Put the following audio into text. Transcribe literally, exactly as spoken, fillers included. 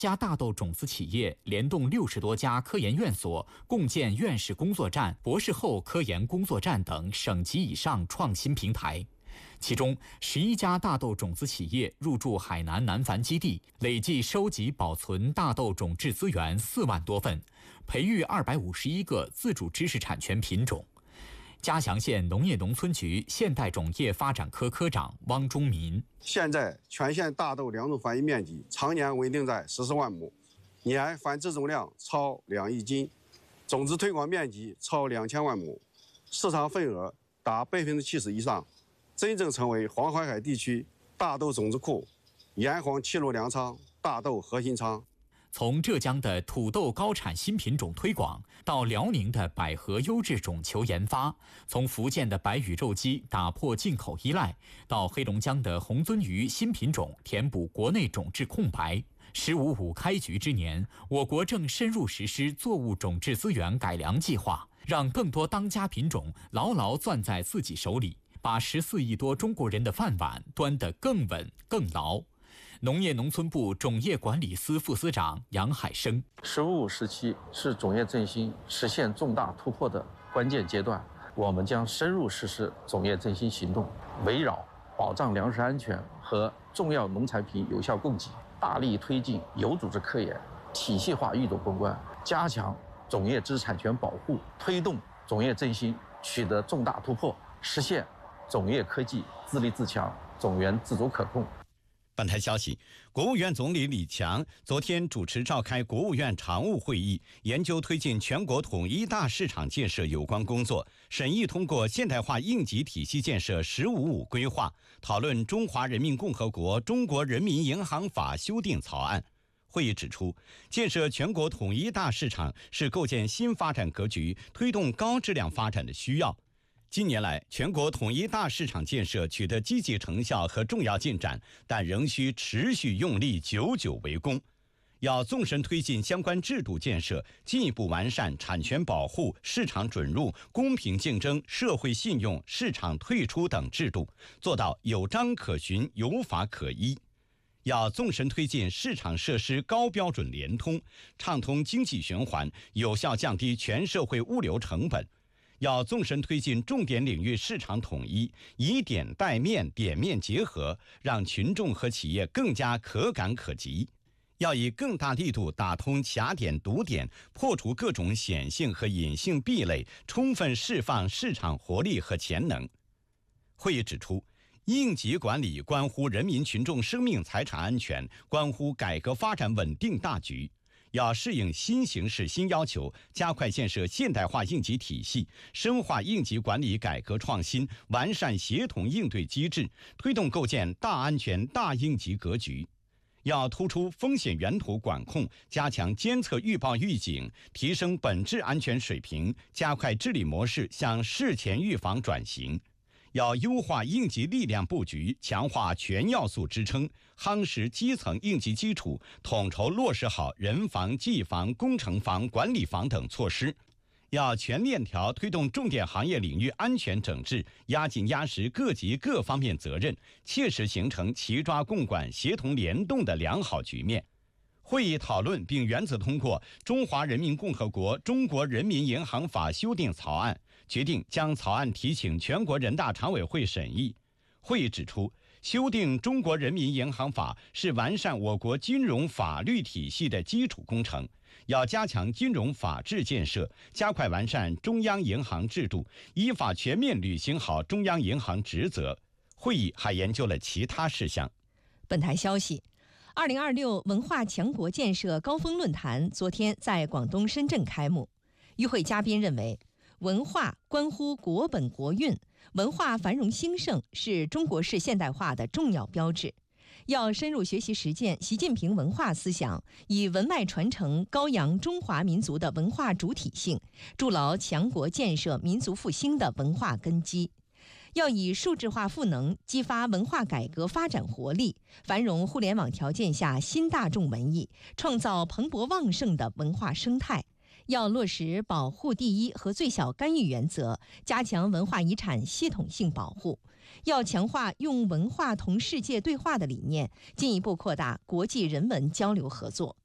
家大豆种子企业联动六十多家科研院所，共建院士工作站、博士后科研工作站等省级以上创新平台。其中，十一家大豆种子企业入驻海南南繁基地，累计收集保存大豆种质资源四万多份，培育二百五十一个自主知识产权品种。嘉祥县农业农村局现代种业发展科科长汪忠民： 现在全县大豆两种繁育面积常年稳定在十四万亩，年繁殖总量超两亿斤，种子推广面积超两千万亩，市场份额达百分之七十以上，真正成为黄淮海地区大豆种子库、炎黄齐鲁粮仓大豆核心仓。 从浙江的土豆高产新品种推广，到辽宁的百合优质种球研发，从福建的白羽肉鸡打破进口依赖，到黑龙江的红鳟鱼新品种填补国内种质空白。十五五开局之年，我国正深入实施作物种质资源改良计划，让更多当家品种牢牢攥在自己手里，把十四亿多中国人的饭碗端得更稳更牢。农业农村部种业管理司副司长杨海生： 十五五时期是种业振兴实现重大突破的关键阶段，我们将深入实施种业振兴行动，围绕保障粮食安全和重要农产品有效供给，大力推进有组织科研、体系化育种攻关，加强种业知识产权保护，推动种业振兴取得重大突破，实现种业科技自立自强、种源自主可控。 本台消息，国务院总理李强昨天主持召开国务院常务会议，研究推进全国统一大市场建设有关工作，审议通过现代化应急体系建设“十五五”规划，讨论《中华人民共和国中国人民银行法》修订草案。会议指出，建设全国统一大市场是构建新发展格局、推动高质量发展的需要。近年来，全国统一大市场建设取得积极成效和重要进展，但仍需持续用力，久久为功。要纵深推进相关制度建设，进一步完善产权保护、市场准入、公平竞争、社会信用、市场退出等制度，做到有章可循、有法可依。要纵深推进市场设施高标准联通，畅通经济循环，有效降低全社会物流成本。要纵深推进重点领域市场统一，以点带面、点面结合，让群众和企业更加可感可及。要以更大力度打通卡点堵点，破除各种显性和隐性壁垒，充分释放市场活力和潜能。会议指出，应急管理关乎人民群众生命财产安全，关乎改革发展稳定大局。要适应新形势新要求，加快建设现代化应急体系，深化应急管理改革创新，完善协同应对机制，推动构建大安全大应急格局。要突出风险源头管控，加强监测预报预警，提升本质安全水平，加快治理模式向事前预防转型。要优化应急力量布局，强化全要素支撑，夯实基层应急基础，统筹落实好人防、技防、工程防、管理防等措施。要全链条推动重点行业领域安全整治，压紧压实各级各方面责任，切实形成齐抓共管、协同联动的良好局面。会议讨论并原则通过《中华人民共和国中国人民银行法》修订草案，决定将草案提请全国人大常委会审议。会议指出，修订《中国人民银行法》是完善我国金融法律体系的基础工程，要加强金融法治建设，加快完善中央银行制度，依法全面履行好中央银行职责。会议还研究了其他事项。 本台消息，二零二六文化强国建设高峰论坛昨天在广东深圳开幕。与会嘉宾认为，文化关乎国本国运，文化繁荣兴盛是中国式现代化的重要标志。要深入学习实践习近平文化思想，以文脉传承高扬中华民族的文化主体性，筑牢强国建设民族复兴的文化根基。要以数字化赋能激发文化改革发展活力，繁荣互联网条件下新大众文艺，创造蓬勃旺盛的文化生态。要落实保护第一和最小干预原则，加强文化遗产系统性保护。要强化用文化同世界对话的理念，进一步扩大国际人文交流合作。